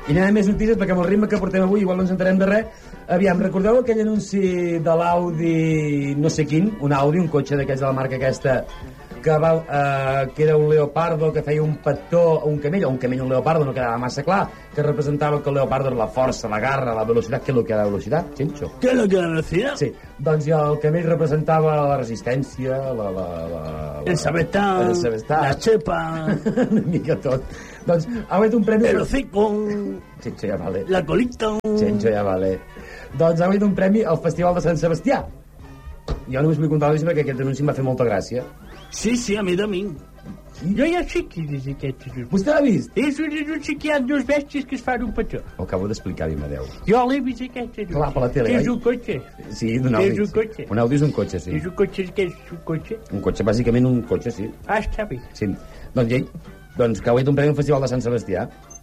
I anem a més notícies, perquè amb el ritme que portem avui igual no ens enterem de res. Aviam, recordeu aquell anunci de l'Audi no sé quin, un Audi, un cotxe d'aquells de la marca aquesta, que era un leopardo que feia un petó, un camell, un leopardo, no quedava massa clar, que representava que el leopardo era la força, la garra, la velocitat. Què és el que ha de velocitat, Xenxo? ¿Qué es lo que la velocidad? Sí, doncs el camell representava la resistència, el sabestà, la xepa, una mica tot. Doncs ha guanyat un premi... el hocico, Xenxo, ja vale. la colita... Xenxo, ja vale. Doncs ha guanyat un premi al Festival de Sant Sebastià. Jo només vull contar l'anunci perquè aquest anunci em va fer molta gràcia. Sí, a mi també. Jo ja sé qui és aquest. Vostè l'ha vist? És un anunci que hi ha dos bèsties que es fan un petó. Ho acabo d'explicar, Vimadeu. Jo l'he vist aquest anunci. Clar, per la tele, és un cotxe. Sí, d'un Audi. És un cotxe. Un Audi és un cotxe, sí. És un cotxe, què és un cotxe? Un cotxe, bàsicament un cotxe, sí. Ah, està bé. Sí. Doncs, que ha guanyat un premi al Festival de Sant Sebastià.